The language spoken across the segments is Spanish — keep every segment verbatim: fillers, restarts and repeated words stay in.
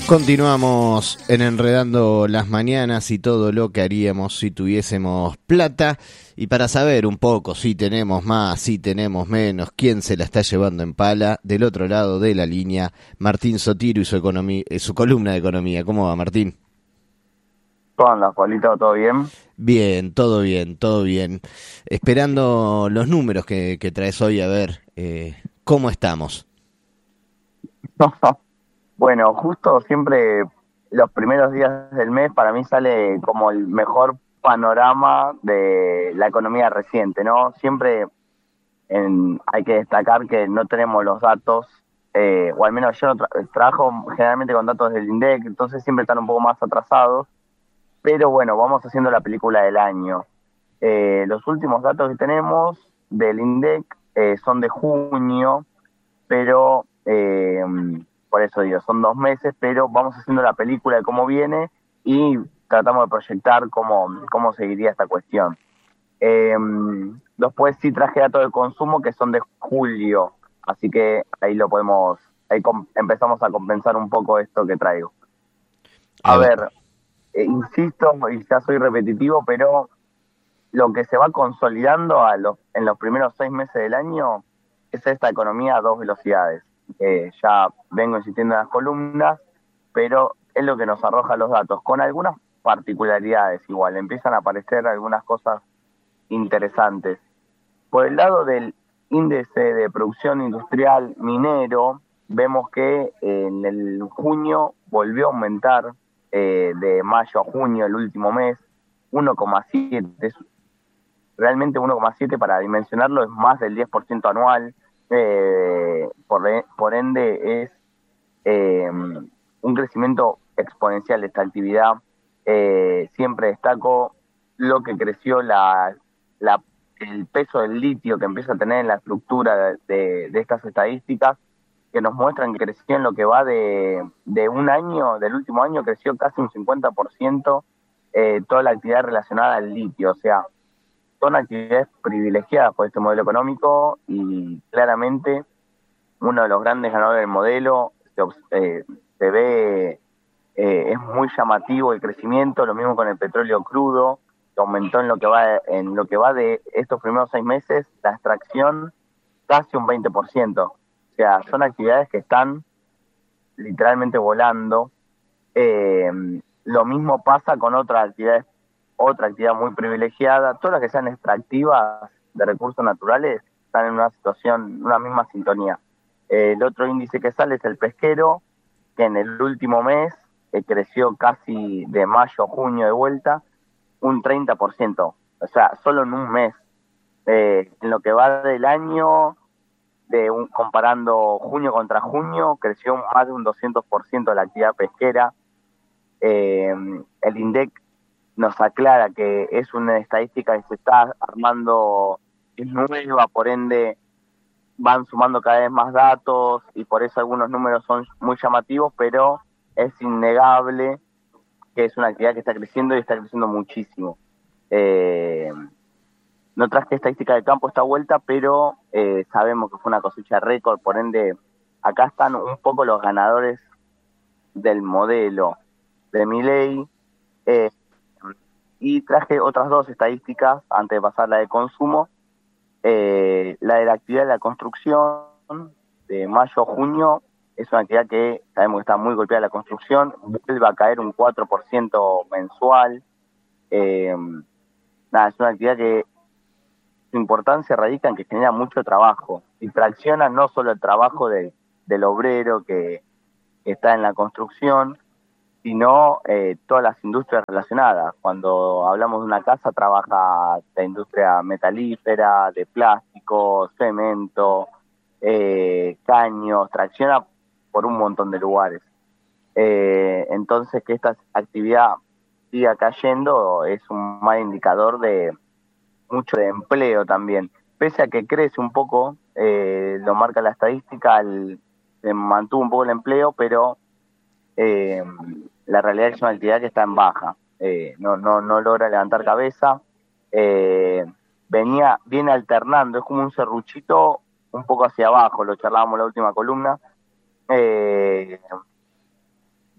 Continuamos en Enredando las Mañanas y todo lo que haríamos si tuviésemos plata. Y para saber un poco si tenemos más, si tenemos menos, quién se la está llevando en pala, del otro lado de la línea, Martín Sotiro y su, economía, su columna de economía. ¿Cómo va, Martín? ¿Cómo andas, Pablito? ¿Todo bien? Bien, todo bien, todo bien. Esperando los números que, que traes hoy, a ver eh, cómo estamos. Bueno, justo siempre los primeros días del mes para mí sale como el mejor panorama de la economía reciente, ¿no? Siempre en- hay que destacar que no tenemos los datos, eh, o al menos yo no tra- trabajo generalmente con datos del INDEC, entonces siempre están un poco más atrasados, pero bueno, vamos haciendo la película del año. Eh, los últimos datos que tenemos del INDEC eh, son de junio, pero eh, por eso digo, son dos meses, pero vamos haciendo la película de cómo viene y tratamos de proyectar cómo, cómo seguiría esta cuestión. Eh, Después sí traje datos de consumo que son de julio, así que ahí lo podemos, ahí com- empezamos a compensar un poco esto que traigo. A Ahí va. ver, eh, insisto, y ya soy repetitivo, pero lo que se va consolidando a los, en los primeros seis meses del año es esta economía a dos velocidades. Eh, ya vengo insistiendo en las columnas, pero es lo que nos arroja los datos, con algunas particularidades igual, empiezan a aparecer algunas cosas interesantes. Por el lado del índice de producción industrial minero, vemos que en el junio volvió a aumentar, eh, de mayo a junio, el último mes, uno coma siete. Realmente uno coma siete, para dimensionarlo, es más del diez por ciento anual. Eh, por, por ende es eh, un crecimiento exponencial de esta actividad. Eh, siempre destaco lo que creció la, la, el peso del litio que empieza a tener en la estructura de, de, de estas estadísticas, que nos muestran que creció en lo que va de, de un año, del último año, creció casi un cincuenta por ciento eh, toda la actividad relacionada al litio. O sea, son actividades privilegiadas por este modelo económico y claramente uno de los grandes ganadores del modelo. Se, eh, se ve, eh, es muy llamativo el crecimiento, lo mismo con el petróleo crudo, que aumentó en lo que va en lo que va de estos primeros seis meses, la extracción casi un veinte por ciento. O sea, son actividades que están literalmente volando. Eh, lo mismo pasa con otras actividades, otra actividad muy privilegiada. Todas las que sean extractivas de recursos naturales están en una situación, una misma sintonía. Eh, el otro índice que sale es el pesquero, que en el último mes eh, creció casi de mayo a junio de vuelta un treinta por ciento. O sea, solo en un mes. Eh, en lo que va del año, de un, comparando junio contra junio, creció más de un doscientos por ciento la actividad pesquera. Eh, el INDEC nos aclara que es una estadística que se está armando, es nueva, por ende van sumando cada vez más datos y por eso algunos números son muy llamativos, pero es innegable que es una actividad que está creciendo y está creciendo muchísimo. Eh, no traje estadística de campo esta vuelta, pero eh, sabemos que fue una cosecha récord, por ende acá están un poco los ganadores del modelo de Milei. Eh, y traje otras dos estadísticas antes de pasar la de consumo. Eh, la de la actividad de la construcción, de mayo a junio, es una actividad que sabemos que está muy golpeada la construcción, vuelve a caer un cuatro por ciento mensual. Eh, nada, es una actividad que su importancia radica en que genera mucho trabajo y tracciona no solo el trabajo de, del obrero que, que está en la construcción, sino eh, todas las industrias relacionadas. Cuando hablamos de una casa, trabaja la industria metalífera, de plástico, cemento, eh, caños, tracciona por un montón de lugares. Eh, entonces, que esta actividad siga cayendo es un mal indicador de mucho de empleo también. Pese a que crece un poco, eh, lo marca la estadística, el, se mantuvo un poco el empleo, pero eh, la realidad es una actividad que está en baja, eh, no, no, no logra levantar cabeza, eh, venía, viene alternando, es como un serruchito un poco hacia abajo, lo charlábamos en la última columna, eh,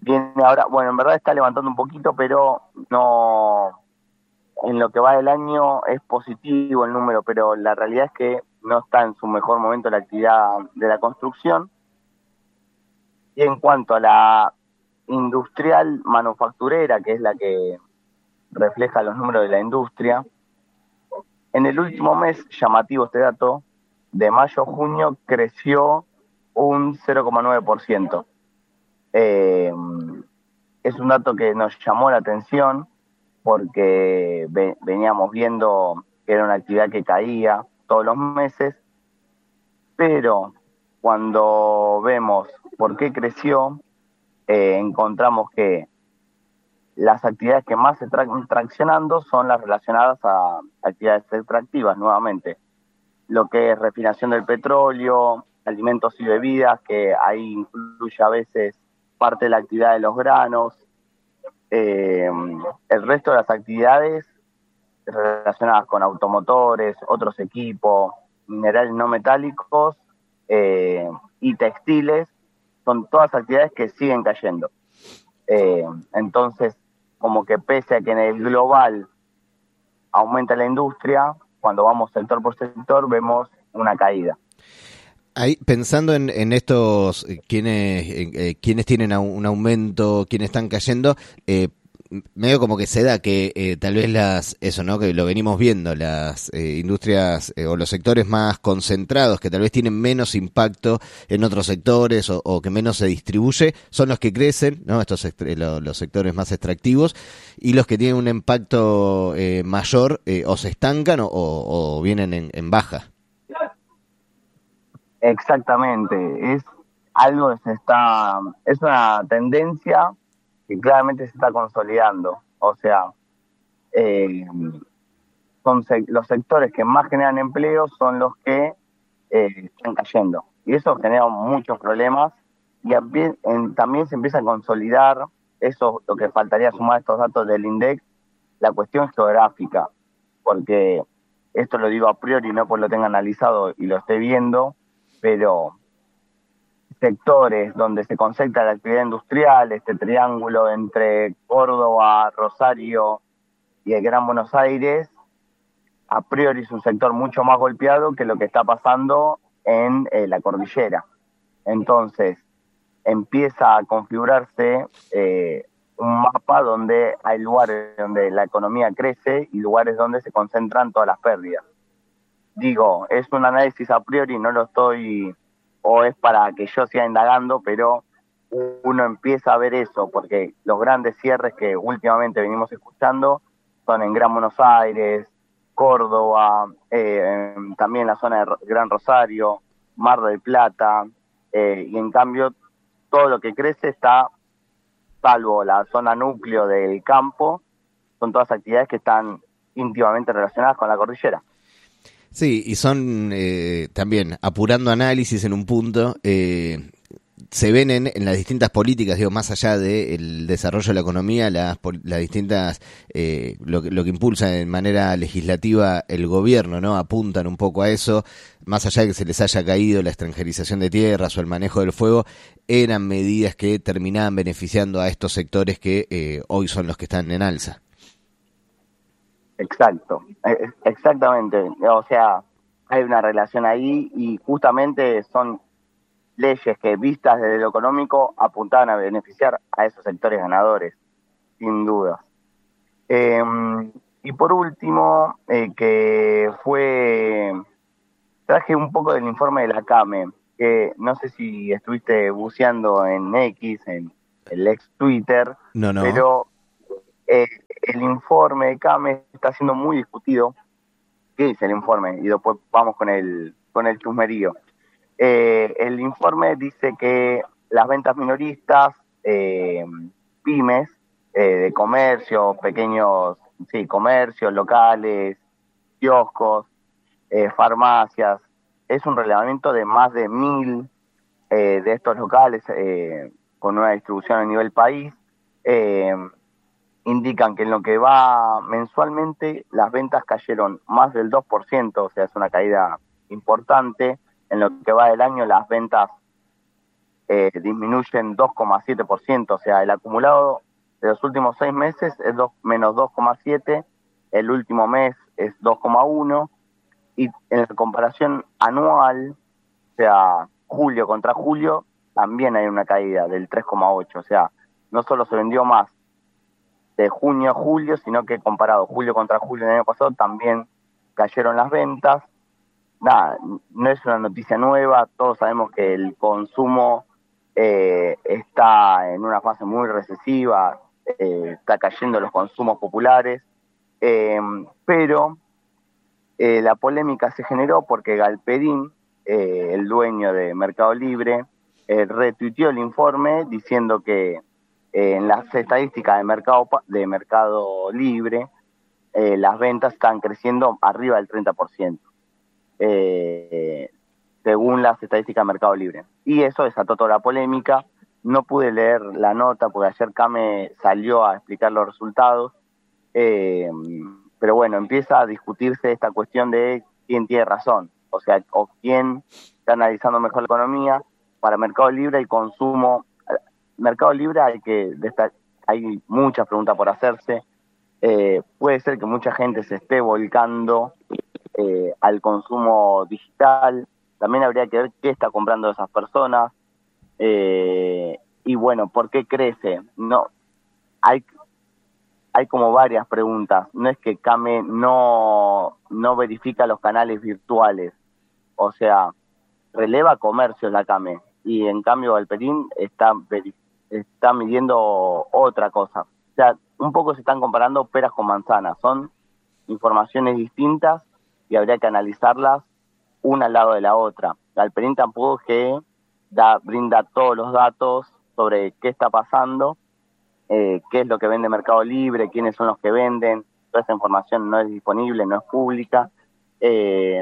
viene ahora, bueno, en verdad está levantando un poquito, pero no, en lo que va del año es positivo el número, pero la realidad es que no está en su mejor momento la actividad de la construcción. Y en cuanto a la industrial manufacturera, que es la que refleja los números de la industria, en el último mes, llamativo este dato, de mayo a junio creció un cero coma nueve por ciento. Eh, es un dato que nos llamó la atención porque ve, veníamos viendo que era una actividad que caía todos los meses, pero cuando vemos por qué creció, eh, encontramos que las actividades que más se están traccionando son las relacionadas a actividades extractivas, nuevamente. Lo que es refinación del petróleo, alimentos y bebidas, que ahí incluye a veces parte de la actividad de los granos. Eh, el resto de las actividades relacionadas con automotores, otros equipos, minerales no metálicos eh, y textiles, son todas actividades que siguen cayendo. Eh, entonces, como que pese a que en el global aumenta la industria, cuando vamos sector por sector vemos una caída. Ahí, pensando en, en estos, eh, quienes, eh, eh, quienes tienen a un aumento, quienes están cayendo, eh, medio como que se da que eh, tal vez las, eso, ¿no? Que lo venimos viendo, las eh, industrias eh, o los sectores más concentrados, que tal vez tienen menos impacto en otros sectores o, o que menos se distribuye, son los que crecen, ¿no? Estos lo, los sectores más extractivos, y los que tienen un impacto eh, mayor eh, o se estancan o, o vienen en, en baja. Exactamente, es algo que se está, es una tendencia que claramente se está consolidando. O sea, eh, son se- los sectores que más generan empleo son los que eh, están cayendo. Y eso genera muchos problemas y empie- en- también se empieza a consolidar, eso lo que faltaría sumar a estos datos del INDEC, la cuestión geográfica, porque esto lo digo a priori, no pues lo tenga analizado y lo esté viendo, pero sectores donde se concentra la actividad industrial, este triángulo entre Córdoba, Rosario y el Gran Buenos Aires, a priori es un sector mucho más golpeado que lo que está pasando en eh, la cordillera. Entonces, empieza a configurarse eh, un mapa donde hay lugares donde la economía crece y lugares donde se concentran todas las pérdidas. Digo, es un análisis a priori, no lo estoy, o es para que yo siga indagando, pero uno empieza a ver eso, porque los grandes cierres que últimamente venimos escuchando son en Gran Buenos Aires, Córdoba, eh, también la zona de Gran Rosario, Mar del Plata, eh, y en cambio todo lo que crece está, salvo la zona núcleo del campo, son todas actividades que están íntimamente relacionadas con la cordillera. Sí, y son eh, también apurando análisis en un punto, eh, se ven en, en las distintas políticas, digo, más allá del desarrollo de la economía, las, las distintas, eh, lo, lo que impulsa de manera legislativa el gobierno, ¿no? Apuntan un poco a eso, más allá de que se les haya caído la extranjerización de tierras o el manejo del fuego, eran medidas que terminaban beneficiando a estos sectores que eh, hoy son los que están en alza. Exacto, exactamente. O sea, hay una relación ahí y justamente son leyes que vistas desde lo económico apuntaban a beneficiar a esos sectores ganadores, sin duda. Eh, y por último, eh, que fue, traje un poco del informe de la CAME, que no sé si estuviste buceando en X, en el ex Twitter, No, no. pero eh, el informe de CAME está siendo muy discutido. ¿Qué dice el informe? Y después vamos con el, con el chusmerío. Eh, el informe dice que las ventas minoristas, eh, pymes, eh, de comercio, pequeños, sí, comercios locales, kioscos, eh, farmacias, es un relevamiento de más de mil eh, de estos locales eh, con una distribución a nivel país. Eh, indican que en lo que va mensualmente las ventas cayeron más del dos por ciento, o sea, es una caída importante. En lo que va del año las ventas eh, disminuyen dos coma siete por ciento, o sea, el acumulado de los últimos seis meses es dos, menos dos coma siete, el último mes es dos coma uno, y en la comparación anual, o sea, julio contra julio, también hay una caída del tres coma ocho, o sea, no solo se vendió más de junio a julio, sino que comparado julio contra julio del año pasado, también cayeron las ventas. Nada, no es una noticia nueva, todos sabemos que el consumo eh, está en una fase muy recesiva, eh, está cayendo los consumos populares, eh, pero eh, la polémica se generó porque Galperín, eh, el dueño de Mercado Libre, eh, retuiteó el informe diciendo que eh, en las estadísticas de Mercado, de mercado Libre, eh, las ventas están creciendo arriba del treinta por ciento. Eh, según las estadísticas de Mercado Libre. Y eso desató toda la polémica. No pude leer la nota porque ayer Came salió a explicar los resultados. Eh, pero bueno, empieza a discutirse esta cuestión de quién tiene razón. O sea, o quién está analizando mejor la economía. Para Mercado Libre el consumo... Mercado Libre hay que hay muchas preguntas por hacerse. Eh, puede ser que mucha gente se esté volcando Eh, al consumo digital. También habría que ver qué está comprando esas personas, eh, y bueno, ¿por qué crece? No, hay, hay como varias preguntas. No es que Came no, no verifica los canales virtuales, o sea, releva comercios la Came, y en cambio Galperín está, está midiendo otra cosa. O sea, un poco se están comparando peras con manzanas, son informaciones distintas y habría que analizarlas una al lado de la otra. Galperín tampoco es que da, brinda todos los datos sobre qué está pasando, eh, qué es lo que vende Mercado Libre, quiénes son los que venden. Toda esa información no es disponible, no es pública. Eh,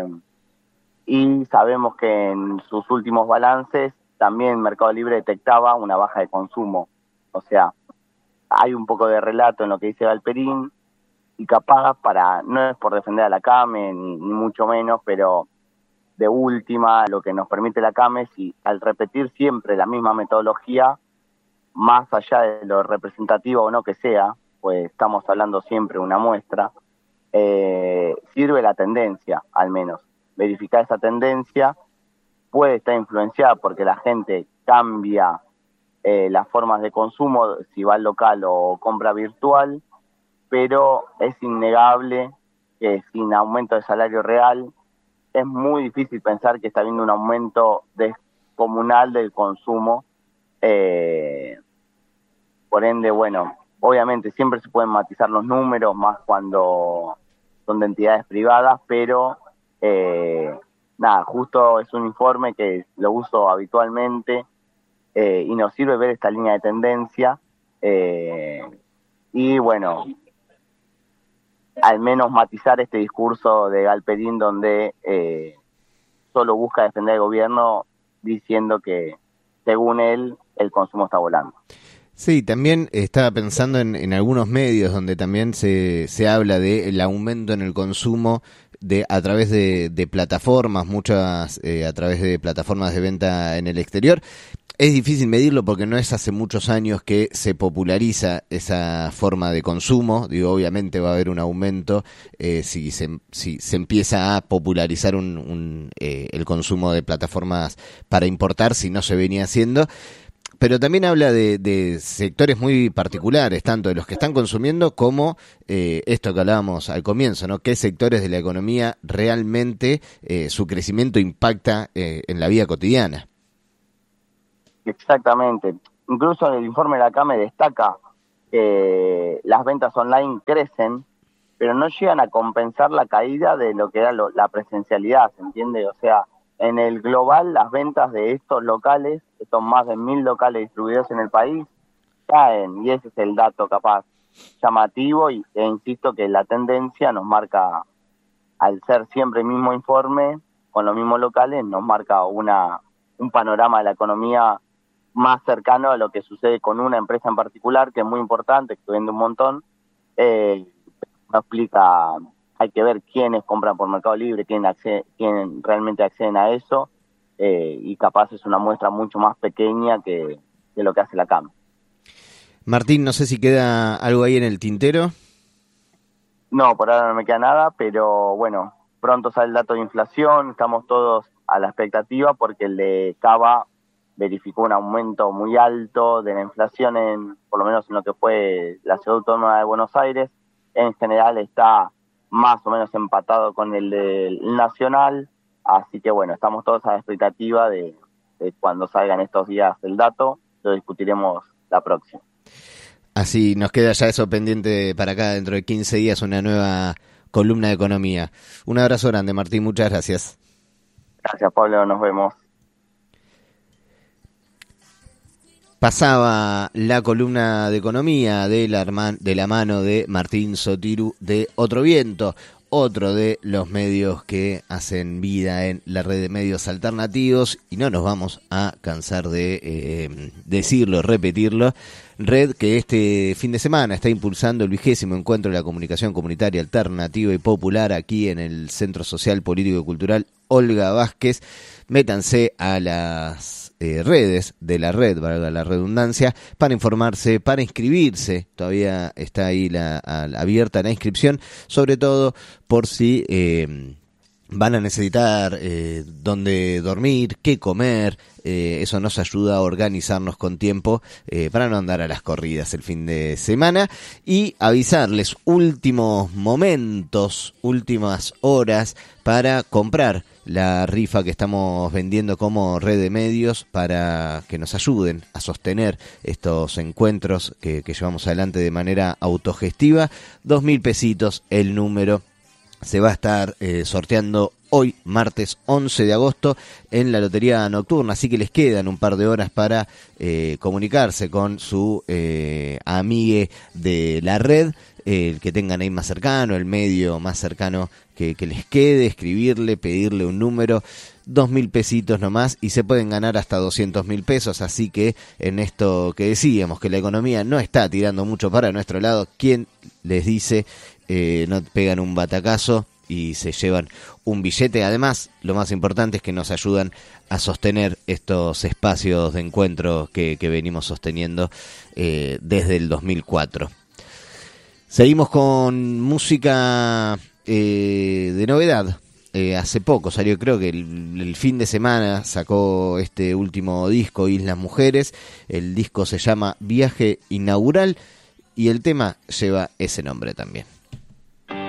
y sabemos que en sus últimos balances también Mercado Libre detectaba una baja de consumo. O sea, hay un poco de relato en lo que dice Galperín, y capaz, para, no es por defender a la Came, ni, ni mucho menos, pero de última, lo que nos permite la Came es, y al repetir siempre la misma metodología, más allá de lo representativo o no que sea, pues estamos hablando siempre de una muestra, eh, sirve la tendencia, al menos. Verificar esa tendencia puede estar influenciada porque la gente cambia eh, las formas de consumo, si va al local o compra virtual, pero es innegable que sin aumento de salario real es muy difícil pensar que está habiendo un aumento descomunal del consumo. Eh, por ende, bueno, obviamente siempre se pueden matizar los números, más cuando son de entidades privadas, pero eh, nada, justo es un informe que lo uso habitualmente, eh, y nos sirve ver esta línea de tendencia, eh, y bueno, al menos matizar este discurso de Galperín donde eh, solo busca defender al gobierno diciendo que, según él, el consumo está volando. Sí, también estaba pensando en, en algunos medios donde también se, se habla del aumento en el consumo de a través de, de plataformas, muchas eh, a través de plataformas de venta en el exterior. Es difícil medirlo porque no es hace muchos años que se populariza esa forma de consumo. Digo, obviamente va a haber un aumento eh, si, se, si se empieza a popularizar un, un, eh, el consumo de plataformas para importar, si no se venía haciendo. Pero también habla de, de sectores muy particulares, tanto de los que están consumiendo como eh, esto que hablábamos al comienzo, ¿no? ¿Qué sectores de la economía realmente eh, su crecimiento impacta eh, en la vida cotidiana? Exactamente. Incluso en el informe de la Came destaca que las ventas online crecen, pero no llegan a compensar la caída de lo que era lo, la presencialidad, ¿se entiende? O sea, en el global las ventas de estos locales, que son más de mil locales distribuidos en el país, caen, y ese es el dato capaz llamativo, y, e insisto que la tendencia nos marca, al ser siempre el mismo informe, con los mismos locales, nos marca una un panorama de la economía más cercano a lo que sucede con una empresa en particular, que es muy importante, que vende un montón. Eh, no explica, hay que ver quiénes compran por Mercado Libre, quién, accede, quién realmente acceden a eso, eh, y capaz es una muestra mucho más pequeña que, que lo que hace la C A M. Martín, no sé si queda algo ahí en el tintero. No, por ahora no me queda nada, pero bueno, pronto sale el dato de inflación, estamos todos a la expectativa porque el de Cava verificó un aumento muy alto de la inflación, en por lo menos en lo que fue la Ciudad Autónoma de Buenos Aires. En general está más o menos empatado con el del Nacional, así que bueno, estamos todos a la expectativa de, de cuando salgan estos días el dato, lo discutiremos la próxima. Así nos queda ya eso pendiente para acá dentro de quince días, una nueva columna de economía. Un abrazo grande, Martín, muchas gracias. Gracias, Pablo, nos vemos. Pasaba la columna de economía de la, de la mano de Martín Sotiru de Otro Viento, otro de los medios que hacen vida en la red de medios alternativos, y no nos vamos a cansar de eh, decirlo, repetirlo. Red que este fin de semana está impulsando el vigésimo encuentro de la comunicación comunitaria alternativa y popular aquí en el Centro Social, Político y Cultural Olga Vázquez. Métanse a las eh, redes de la red, valga la redundancia, para informarse, para inscribirse. Todavía está ahí la, a, abierta la inscripción, sobre todo por si eh, van a necesitar eh, dónde dormir, qué comer. Eh, eso nos ayuda a organizarnos con tiempo eh, para no andar a las corridas el fin de semana, y avisarles últimos momentos, últimas horas para comprar la rifa que estamos vendiendo como red de medios para que nos ayuden a sostener estos encuentros que, que llevamos adelante de manera autogestiva. Dos mil pesitos el número. Se va a estar eh, sorteando hoy, martes once de agosto, en la Lotería Nocturna, así que les quedan un par de horas para eh, comunicarse con su eh, amigue de la red, eh, el que tengan ahí más cercano, el medio más cercano que, que les quede, escribirle, pedirle un número. Dos mil pesitos nomás y se pueden ganar hasta doscientos mil pesos, así que en esto que decíamos, que la economía no está tirando mucho para nuestro lado, ¿quién les dice eh, no pegan un batacazo y se llevan un billete? Además, lo más importante es que nos ayudan a sostener estos espacios de encuentro que, que venimos sosteniendo eh, desde el dos mil cuatro. Seguimos con música eh, de novedad. Eh, hace poco salió, creo que el, el fin de semana sacó este último disco, Islas Mujeres. El disco se llama Viaje Inaugural y el tema lleva ese nombre también.